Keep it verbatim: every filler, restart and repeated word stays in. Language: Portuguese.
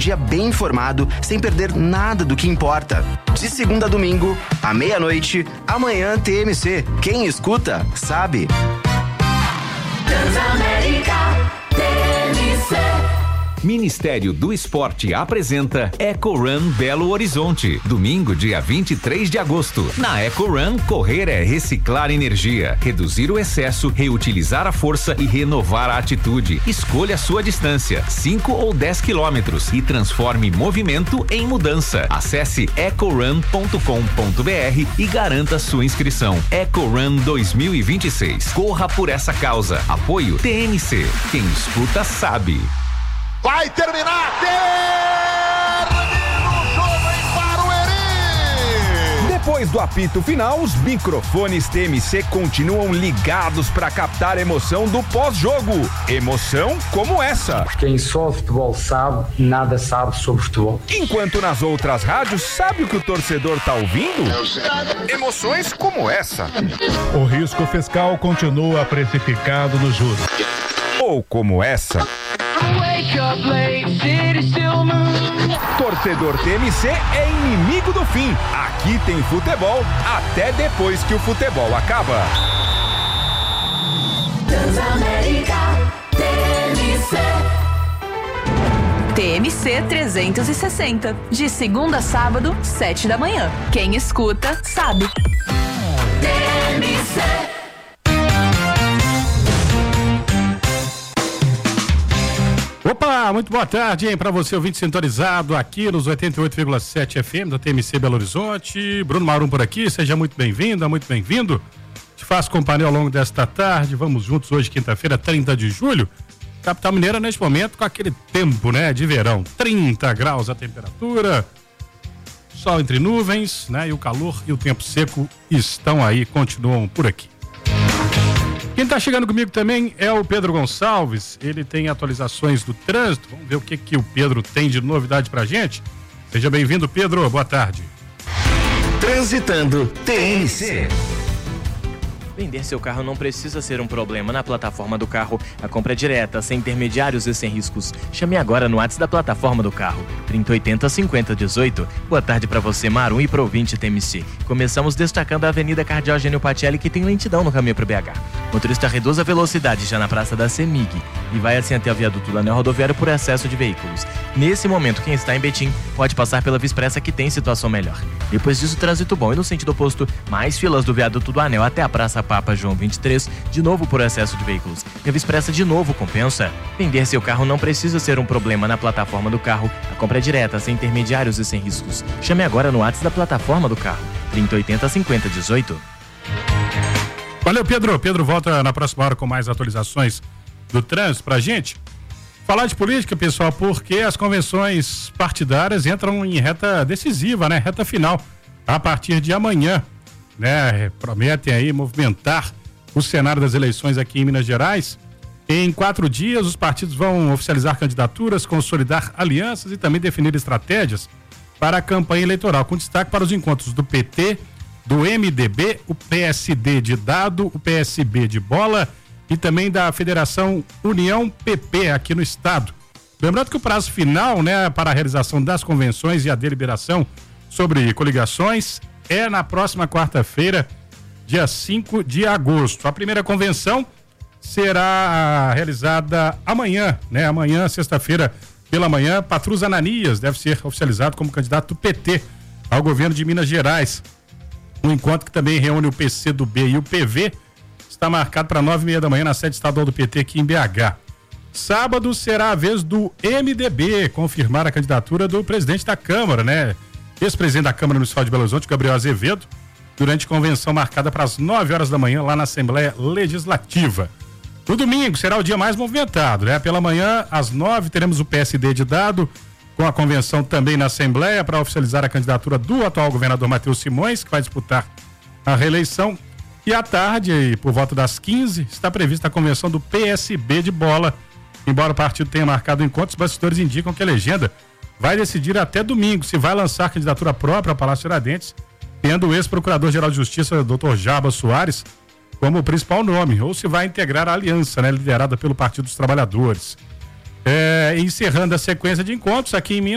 dia bem informado, sem perder nada do que importa. De segunda a domingo, à meia-noite, amanhã T M C. Quem escuta, sabe. Transamérica T M C. Ministério do Esporte apresenta Eco Run Belo Horizonte, domingo, dia vinte e três de agosto. Na Eco Run, correr é reciclar energia, reduzir o excesso, reutilizar a força e renovar a atitude. Escolha a sua distância, cinco ou dez quilômetros, e transforme movimento em mudança. Acesse eco run ponto com ponto b r e garanta sua inscrição. Eco Run dois mil e vinte e seis. Corra por essa causa. Apoio T M C. Quem escuta sabe. Vai terminar! Termina o jogo em Barueri! Depois do apito final, os microfones T M C continuam ligados para captar a emoção do pós-jogo. Emoção como essa. Quem só futebol sabe, nada sabe sobre futebol. Enquanto nas outras rádios, sabe o que o torcedor tá ouvindo? Emoções como essa. O risco fiscal continua precificado no juros. Ou como essa. Torcedor T M C é inimigo do fim. Aqui tem futebol até depois que o futebol acaba. Transamérica T M C. T M C trezentos e sessenta, de segunda a sábado, sete da manhã. Quem escuta, sabe. T M C. Opa, muito boa tarde, hein, pra você ouvinte sintonizado aqui nos oitenta e oito vírgula sete F M da T M C Belo Horizonte. Bruno Marum por aqui, seja muito bem-vinda, muito bem-vindo. Te faço companhia ao longo desta tarde, vamos juntos hoje, quinta-feira, trinta de julho. Capital Mineira neste momento com aquele tempo, né, de verão, trinta graus a temperatura, sol entre nuvens, né, e o calor e o tempo seco estão aí, continuam por aqui. Quem está chegando comigo também é o Pedro Gonçalves, ele tem atualizações do trânsito, vamos ver o que que o Pedro tem de novidade pra gente. Seja bem-vindo, Pedro, boa tarde. Transitando T M C. Vender seu carro não precisa ser um problema. Na plataforma do carro, a compra é direta, sem intermediários e sem riscos. Chame agora no WhatsApp da plataforma do carro, trinta oitenta cinquenta dezoito. Boa tarde para você, Marum, e pro ouvinte T M C. Começamos destacando a Avenida Cardeal Gênio Patelli, que tem lentidão no caminho pro B H. Motorista reduz a velocidade já na Praça da CEMIG e vai assim até o viaduto do Anel Rodoviário por excesso de veículos. Nesse momento, quem está em Betim pode passar pela Via Expressa, que tem situação melhor. Depois disso, trânsito bom, e no sentido oposto, mais filas do viaduto do Anel até a Praça Papa João vinte e três, de novo por excesso de veículos. E a Via Expressa de novo compensa. Vender seu carro não precisa ser um problema. Na plataforma do carro, a compra é direta, sem intermediários e sem riscos. Chame agora no WhatsApp da plataforma do carro, trinta oitenta cinquenta dezoito. Valeu, Pedro. Pedro volta na próxima hora com mais atualizações do trânsito pra gente. Falar de política, pessoal, porque as convenções partidárias entram em reta decisiva, né? Reta final, a partir de amanhã, né? Prometem aí movimentar o cenário das eleições aqui em Minas Gerais. Em quatro dias, os partidos vão oficializar candidaturas, consolidar alianças e também definir estratégias para a campanha eleitoral, com destaque para os encontros do P T, do M D B, o P S D de Dado, o P S B de Bola e também da Federação União P P aqui no estado. Lembrando que o prazo final, né, para a realização das convenções e a deliberação sobre coligações é na próxima quarta-feira, dia cinco de agosto. A primeira convenção será realizada amanhã, né? Amanhã, sexta-feira, pela manhã, Patrus Ananias deve ser oficializado como candidato do P T ao governo de Minas Gerais. Um encontro que também reúne o P C do B e o P V está marcado para nove e meia da manhã na sede estadual do P T aqui em B H. Sábado será a vez do M D B confirmar a candidatura do presidente da Câmara, né? Ex-presidente da Câmara Municipal de Belo Horizonte, Gabriel Azevedo, durante convenção marcada para as nove horas da manhã lá na Assembleia Legislativa. No domingo será o dia mais movimentado, né? Pela manhã, às nove, teremos o P S D de Dado, com a convenção também na Assembleia para oficializar a candidatura do atual governador Matheus Simões, que vai disputar a reeleição. E à tarde, por volta das quinze, está prevista a convenção do P S B de Bola. Embora o partido tenha marcado o encontro, os bastidores indicam que a legenda vai decidir até domingo se vai lançar candidatura própria ao Palácio Tiradentes, tendo o ex-procurador-geral de Justiça, doutor Jaba Soares, como principal nome, ou se vai integrar a aliança, né, liderada pelo Partido dos Trabalhadores. É, encerrando a sequência de encontros aqui em Minas,